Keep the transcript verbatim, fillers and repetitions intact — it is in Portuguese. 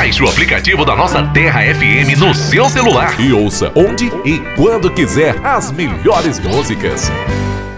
Baixe o aplicativo da nossa Terra F M no seu celular e ouça onde e quando quiser as melhores músicas.